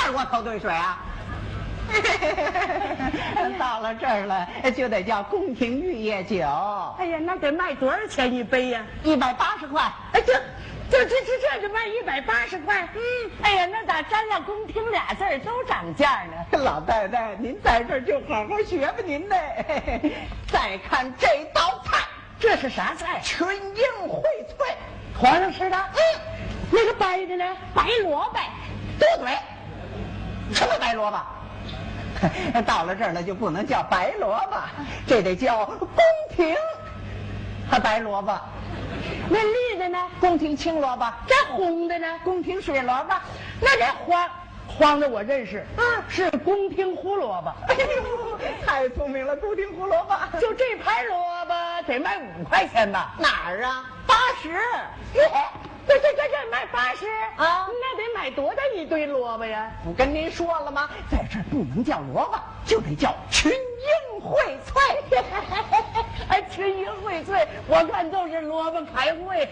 是我头兑水啊？到了这儿了，就得叫宫廷玉液酒。 哎呀，那得卖多少钱一杯呀 ？180块。 哎，这就卖180块。哎呀，那咋沾了宫廷俩字儿都涨价呢？ 老太太，您在这儿就好好学吧您呢。再看这道菜， 这是啥菜？ 群英荟萃， 皇上吃的。那个白的呢？白萝卜。 多嘴，什么白萝卜？到了这儿了就不能叫白萝卜，这得叫宫廷白萝卜。 那绿的呢？ 宫廷青萝卜。 这红的呢？ 宫廷水萝卜。 那这黄的我认识，是宫廷胡萝卜。 哎呦，太聪明了，宫廷胡萝卜。 就这盘萝卜得卖5块钱吧？ 哪儿啊？80。 这卖80 啊？ 那得买多大一堆萝卜呀？ 不跟您说了吗？在这儿不能叫萝卜，就得叫群英荟萃。 哎，群英荟萃，我看都是萝卜开会。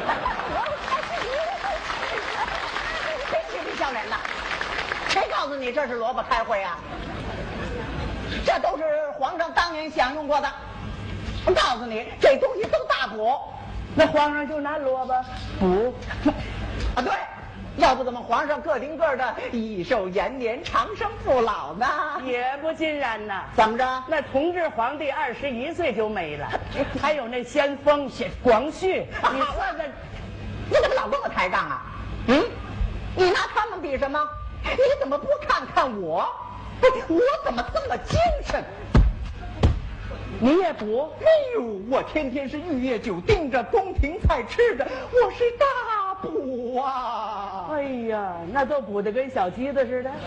谁嬉皮笑脸的？谁告诉你这是萝卜开会啊？这都是皇上当年享用过的。我告诉你，这东西都大补。 那皇上就拿萝卜补啊？对，要不怎么皇上个顶个的益寿延年、长生不老呢？ 也不尽然呐。 怎么着？ 那同治皇帝21岁就没了，还有那先锋广旭，你算算， 你怎么老跟我抬杠啊？你拿他们比什么？你怎么不看看我？我怎么这么精神？ 你也补？ 哎呦，我天天是玉液酒盯着，宫廷菜吃着，我是大补啊！ 哎呀，那都补得跟小鸡子似的。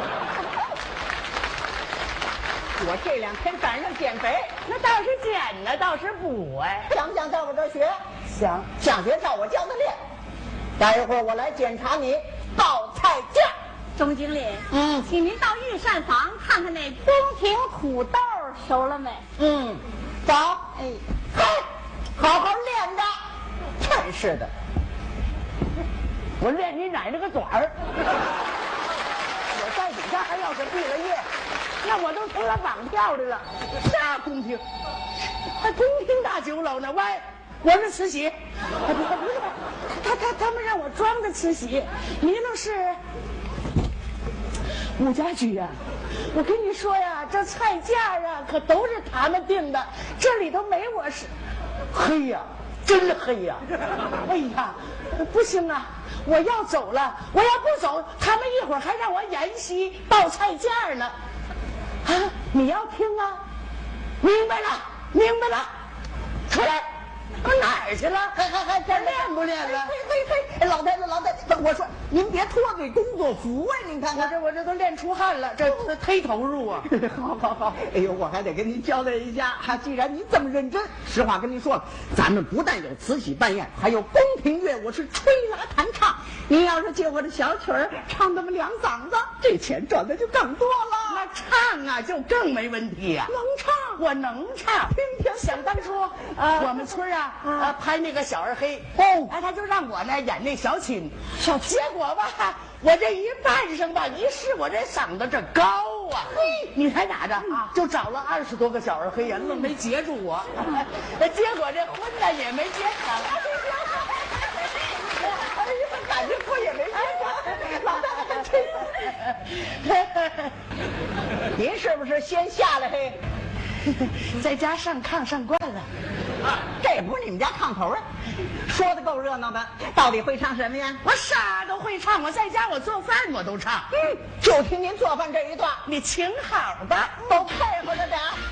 我这2天赶上减肥， 那倒是减呢，倒是补哎。 想不想在我这儿学？ 想学照我教的练。待一会儿我来检查你报菜价。 钟经理，请您到御膳房看看那宫廷土豆熟了没？ 走。哎，好好练着。真是的， 我练你奶奶个爪儿！我在底下还要是毕了业，那我都成了绑票的了。啥宫廷？还宫廷大酒楼呢？喂，我是慈禧。他们让我装的慈禧，你那是武家驹呀。我跟你说呀，这菜价啊可都是他们定的，这里头没我是。黑呀，真黑呀！哎呀，不行啊，我要走了，我要不走，他们一会儿还让我演戏报菜价呢。啊，你要听啊？明白了，出来。我哪儿去了？还练不练了？ 嘿，老太太，我说您别脱嘴工作服啊！您看看， 我这都练出汗了，这忒投入啊！ 好，哎呦，我还得跟您交代一下哈，既然您这么认真，实话跟您说了，咱们不但有慈禧办宴，还有宫廷乐，我是吹拉弹唱。您要是借我的小曲儿唱那么2嗓子，这钱赚的就更多了。 那唱啊，就更没问题呀。 能唱， 我能唱。 听， 想当初我们村拍那个小二黑他就让我呢演那小青，结果吧，我这一扮上吧，一试我这嗓子这高啊，你猜咋着？就找了20多个小二黑人，愣没截住我，结果这婚呢也没结成。 感觉婚也没结成，老太太，您是不是先下来嘿？ 在家上炕上惯了， 这不是你们家炕头啊？说的够热闹的，到底会唱什么呀？ 我啥都会唱，我在家我做饭我都唱。 就听您做饭这一段， 你请好吧， 都配合着点。